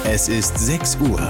Es ist 6 Uhr.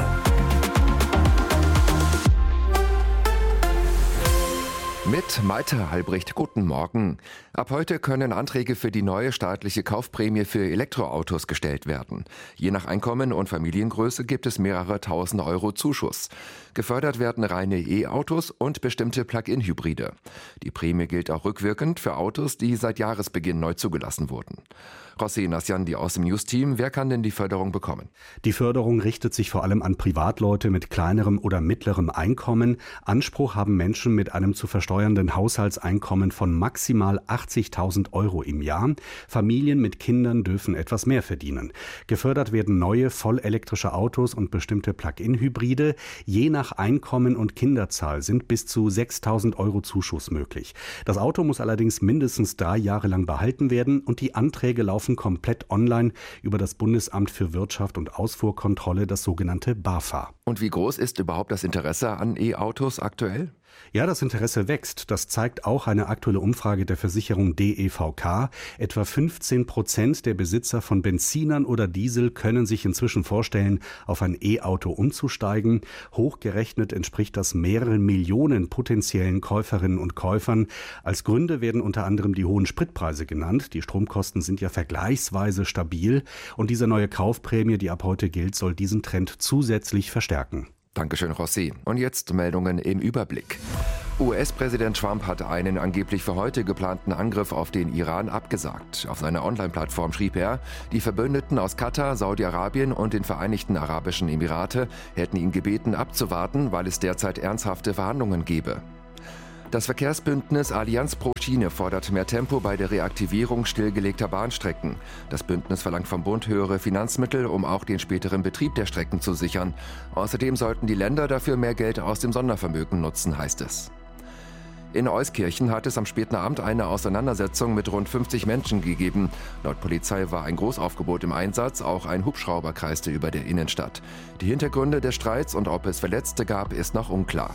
Mit Malte Halbricht, guten Morgen. Ab heute können Anträge für die neue staatliche Kaufprämie für Elektroautos gestellt werden. Je nach Einkommen und Familiengröße gibt es mehrere tausend Euro Zuschuss. Gefördert werden reine E-Autos und bestimmte Plug-in-Hybride. Die Prämie gilt auch rückwirkend für Autos, die seit Jahresbeginn neu zugelassen wurden. Rossi Nassiandi aus dem News-Team, wer kann denn die Förderung bekommen? Die Förderung richtet sich vor allem an Privatleute mit kleinerem oder mittlerem Einkommen. Anspruch haben Menschen mit einem zu versteuernden Haushaltseinkommen von maximal 80.000 Euro im Jahr. Familien mit Kindern dürfen etwas mehr verdienen. Gefördert werden neue vollelektrische Autos und bestimmte Plug-in-Hybride. Je nach Einkommen und Kinderzahl sind bis zu 6.000 Euro Zuschuss möglich. Das Auto muss allerdings mindestens 3 Jahre lang behalten werden und die Anträge laufen komplett online über das Bundesamt für Wirtschaft und Ausfuhrkontrolle, das sogenannte BAFA. Und wie groß ist überhaupt das Interesse an E-Autos aktuell? Ja, das Interesse wächst. Das zeigt auch eine aktuelle Umfrage der Versicherung DEVK. Etwa 15% der Besitzer von Benzinern oder Diesel können sich inzwischen vorstellen, auf ein E-Auto umzusteigen. Hochgerechnet entspricht das mehreren Millionen potenziellen Käuferinnen und Käufern. Als Gründe werden unter anderem die hohen Spritpreise genannt. Die Stromkosten sind ja vergleichsweise stabil. Und diese neue Kaufprämie, die ab heute gilt, soll diesen Trend zusätzlich verstärken. Dankeschön, Rossi. Und jetzt Meldungen im Überblick. US-Präsident Trump hat einen angeblich für heute geplanten Angriff auf den Iran abgesagt. Auf seiner Online-Plattform schrieb er, die Verbündeten aus Katar, Saudi-Arabien und den Vereinigten Arabischen Emirate hätten ihn gebeten abzuwarten, weil es derzeit ernsthafte Verhandlungen gebe. Das Verkehrsbündnis Allianz pro Schiene fordert mehr Tempo bei der Reaktivierung stillgelegter Bahnstrecken. Das Bündnis verlangt vom Bund höhere Finanzmittel, um auch den späteren Betrieb der Strecken zu sichern. Außerdem sollten die Länder dafür mehr Geld aus dem Sondervermögen nutzen, heißt es. In Euskirchen hat es am späten Abend eine Auseinandersetzung mit rund 50 Menschen gegeben. Laut Polizei war ein Großaufgebot im Einsatz, auch ein Hubschrauber kreiste über der Innenstadt. Die Hintergründe des Streits und ob es Verletzte gab, ist noch unklar.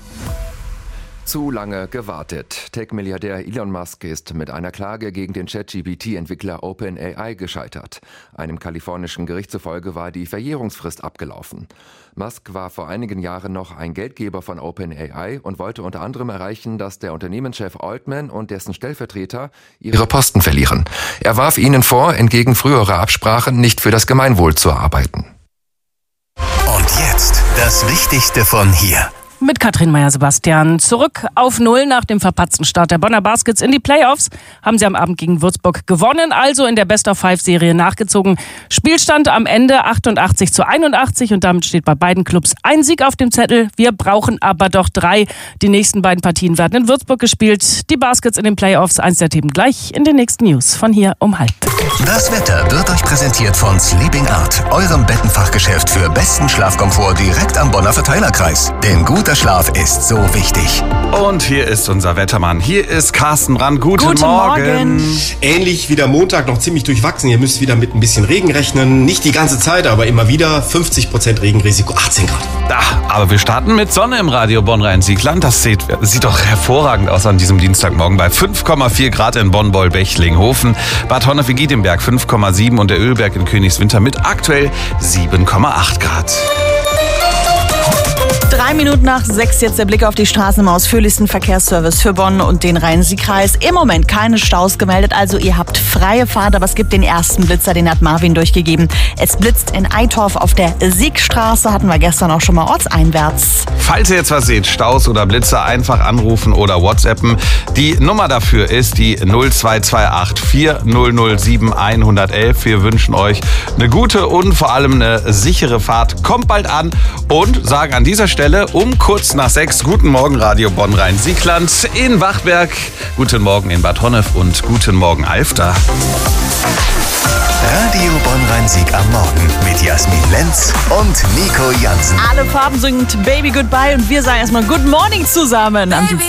Zu lange gewartet. Tech-Milliardär Elon Musk ist mit einer Klage gegen den ChatGPT-Entwickler OpenAI gescheitert. Einem kalifornischen Gericht zufolge war die Verjährungsfrist abgelaufen. Musk war vor einigen Jahren noch ein Geldgeber von OpenAI und wollte unter anderem erreichen, dass der Unternehmenschef Altman und dessen Stellvertreter ihre Posten verlieren. Er warf ihnen vor, entgegen früherer Absprachen nicht für das Gemeinwohl zu arbeiten. Und jetzt das Wichtigste von hier. Mit Katrin Meyer-Sebastian. Zurück auf Null nach dem verpatzten Start der Bonner Baskets in die Playoffs. Haben sie am Abend gegen Würzburg gewonnen, also in der Best-of-5-Serie nachgezogen. Spielstand am Ende 88-81 und damit steht bei beiden Clubs ein Sieg auf dem Zettel. Wir brauchen aber doch 3. Die nächsten beiden Partien werden in Würzburg gespielt. Die Baskets in den Playoffs, eins der Themen gleich in den nächsten News von hier um 12:30. Das Wetter wird euch präsentiert von Sleeping Art, eurem Bettenfachgeschäft für besten Schlafkomfort direkt am Bonner Verteilerkreis. Denn guter Schlaf ist so wichtig. Und hier ist unser Wettermann. Hier ist Carsten Brand. Guten Morgen. Ähnlich wie der Montag, noch ziemlich durchwachsen. Ihr müsst wieder mit ein bisschen Regen rechnen. Nicht die ganze Zeit, aber immer wieder. 50% Regenrisiko, 18 Grad. Aber wir starten mit Sonne im Radio Bonn-Rhein-Siegland. Das sieht doch hervorragend aus an diesem Dienstagmorgen bei 5,4 Grad in Bonn-Boll-Bechlinghofen, Bad Honnef-Egidimberg 5,7 und der Ölberg in Königswinter mit aktuell 7,8 Grad. 3 Minuten nach 6 jetzt der Blick auf die Straßen im ausführlichsten Verkehrsservice für Bonn und den Rhein-Sieg-Kreis. Im Moment keine Staus gemeldet, also ihr habt freie Fahrt, aber es gibt den ersten Blitzer, den hat Marvin durchgegeben. Es blitzt in Eitorf auf der Siegstraße, hatten wir gestern auch schon mal ortseinwärts. Falls ihr jetzt was seht, Staus oder Blitzer, einfach anrufen oder WhatsAppen. Die Nummer dafür ist die 0228 4007 111. Wir wünschen euch eine gute und vor allem eine sichere Fahrt. Kommt bald an und sagen an dieser Stelle um kurz nach 6 guten Morgen Radio Bonn-Rhein-Siegland in Wachberg, guten Morgen in Bad Honnef und guten Morgen Alfter. Radio Bonn-Rhein-Sieg am Morgen mit Jasmin Lenz und Nico Jansen. Alle Farben singt Baby Goodbye und wir sagen erstmal Good Morning zusammen.